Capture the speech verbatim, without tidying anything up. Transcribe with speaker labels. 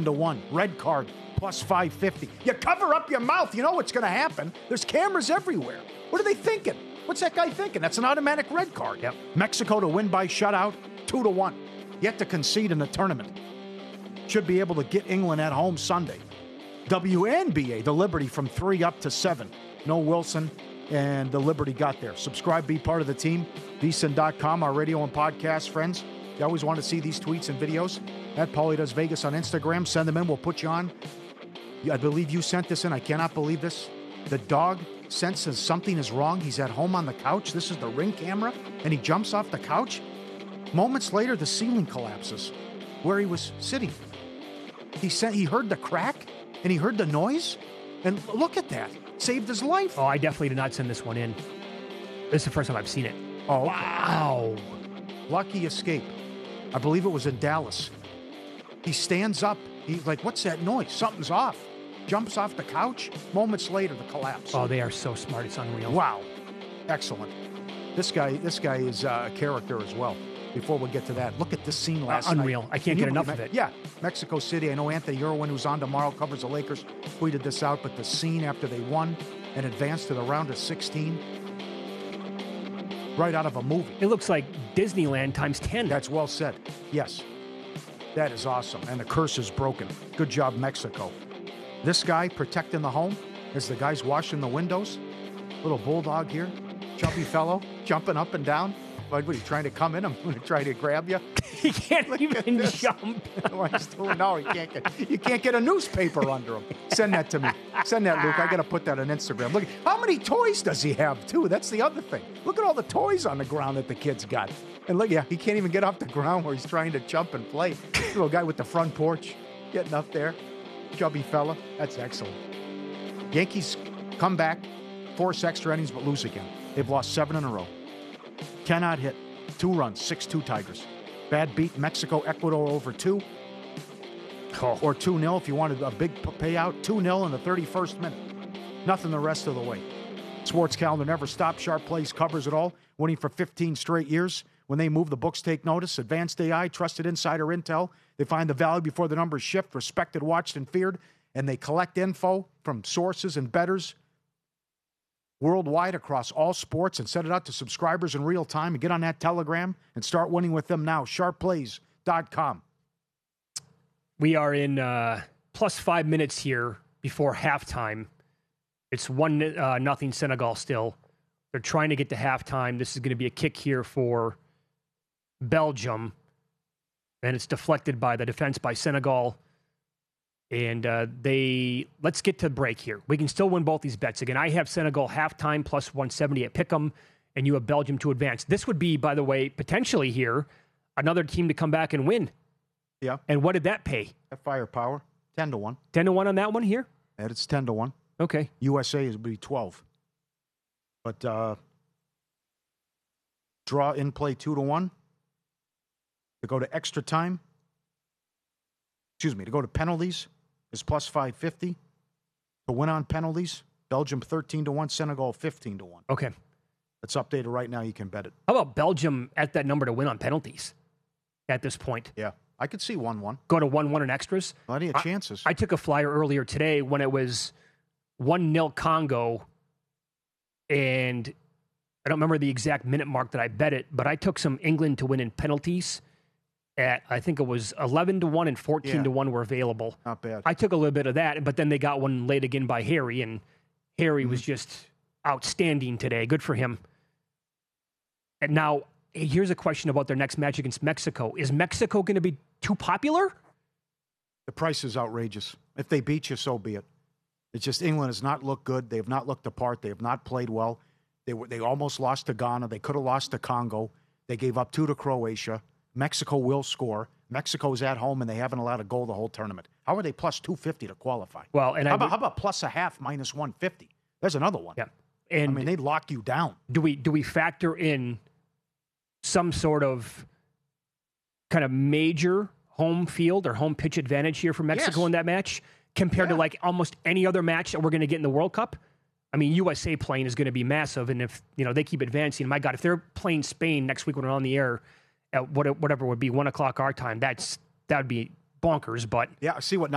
Speaker 1: to one. Red card, plus five fifty. You cover up your mouth, you know what's going to happen. There's cameras everywhere. What are they thinking? What's that guy thinking? That's an automatic red card.
Speaker 2: Yep.
Speaker 1: Mexico to win by shutout, two to one. Yet to concede in the tournament. Should be able to get England at home Sunday. W N B A, the Liberty from three up to seven. No Wilson, and the Liberty got there. Subscribe, be part of the team. V S I N dot com, our radio and podcast friends. You always want to see these tweets and videos. At Paulie Does Vegas on Instagram. Send them in. We'll put you on. I believe you sent this in. I cannot believe this. The dog senses something is wrong. He's at home on the couch. This is the Ring camera, and he jumps off the couch. Moments later, the ceiling collapses where he was sitting. He said he heard the crack, and he heard the noise. And look at that. Saved his life.
Speaker 2: Oh, I definitely did not send this one in. This is the first time I've seen it.
Speaker 1: Oh,
Speaker 2: wow.
Speaker 1: Lucky escape. I believe it was in Dallas. He stands up. He's like, what's that noise? Something's off. Jumps off the couch. Moments later, the collapse.
Speaker 2: Oh, they are so smart. It's unreal.
Speaker 1: Wow. Excellent. This guy, this guy is uh, a character as well. Before we get to that, look at this scene last
Speaker 2: uh,
Speaker 1: night.
Speaker 2: Unreal. I can't get enough of it.
Speaker 1: Yeah. Mexico City. I know Anthony Irwin, who's on tomorrow, covers the Lakers, tweeted this out, but the scene after they won and advanced to the round of sixteen, right out of a movie.
Speaker 2: It looks like Disneyland times ten.
Speaker 1: That's well said. Yes. That is awesome. And the curse is broken. Good job, Mexico. This guy protecting the home as the guy's washing the windows. Little bulldog here. Chubby fellow jumping up and down. What are you trying to come in? I'm going to try to grab you.
Speaker 2: He can't Look even jump.
Speaker 1: No, he can't get. You can't get a newspaper under him. Send that to me. Send that, Luke. I got to put that on Instagram. Look, how many toys does he have too? That's the other thing. Look at all the toys on the ground that the kid's got. And look, yeah, he can't even get off the ground where he's trying to jump and play. Little guy with the front porch getting up there. Chubby fella. That's excellent. Yankees come back, force extra innings, but lose again. They've lost seven in a row. Cannot hit. Two runs, six two Tigers. Bad beat, Mexico, Ecuador over two. Oh. Or two nil if you wanted a big payout. two nil in the thirty-first minute. Nothing the rest of the way. Sports calendar never stops. Sharp Plays covers it all. Winning for fifteen straight years. When they move, the books take notice. Advanced A I, trusted insider intel. They find the value before the numbers shift. Respected, watched, and feared. And they collect info from sources and bettors worldwide across all sports and send it out to subscribers in real time and get on that Telegram and start winning with them now. sharp plays dot com.
Speaker 2: We are in uh, plus five minutes here before halftime. It's one uh, nothing Senegal still. They're trying to get to halftime. This is going to be a kick here for Belgium, and it's deflected by the defense by Senegal. And uh, they, let's get to break here. We can still win both these bets. Again, I have Senegal halftime plus one seventy at Pick'em, and you have Belgium to advance. This would be, by the way, potentially here, another team to come back and win.
Speaker 1: Yeah.
Speaker 2: And what did that pay?
Speaker 1: That firepower, ten to one.
Speaker 2: ten to one on that one here?
Speaker 1: And it's ten to one.
Speaker 2: Okay.
Speaker 1: U S A is be twelve. But uh, draw in play two to one. To go to extra time. Excuse me, to go to penalties is plus five fifty. To win on penalties, Belgium thirteen to one, Senegal fifteen to one.
Speaker 2: Okay.
Speaker 1: It's updated right now. You can bet it.
Speaker 2: How about Belgium at that number to win on penalties at this point?
Speaker 1: Yeah. I could see one one.
Speaker 2: Go to one one in extras.
Speaker 1: Plenty of
Speaker 2: I,
Speaker 1: chances.
Speaker 2: I took a flyer earlier today when it was one nil Congo, and I don't remember the exact minute mark that I bet it, but I took some England to win in penalties at, I think it was eleven to one and fourteen
Speaker 1: yeah.
Speaker 2: to one were available.
Speaker 1: Not bad.
Speaker 2: I took a little bit of that, but then they got one late again by Harry, and Harry mm-hmm. was just outstanding today. Good for him. And now, here's a question about their next match against Mexico. Is Mexico going to be too popular?
Speaker 1: The price is outrageous. If they beat you, so be it. It's just England has not looked good. They have not looked the part. They have not played well. They were they almost lost to Ghana. They could have lost to Congo. They gave up two to Croatia. Mexico will score. Mexico's at home, and they haven't allowed a goal the whole tournament. How are they plus two fifty to qualify?
Speaker 2: Well, and
Speaker 1: how,
Speaker 2: I
Speaker 1: about,
Speaker 2: would,
Speaker 1: how about plus a half minus one fifty? There's another one.
Speaker 2: Yeah, and
Speaker 1: I mean, they lock you down.
Speaker 2: Do we do we factor in some sort of kind of major home field or home pitch advantage here for Mexico
Speaker 1: yes.
Speaker 2: in that match compared
Speaker 1: yeah.
Speaker 2: to like almost any other match that we're going to get in the World Cup? I mean, U S A playing is going to be massive, and if you know they keep advancing, my God, if they're playing Spain next week when we're on the air at whatever would be one o'clock our time, that's that would be bonkers. But
Speaker 1: yeah, see what.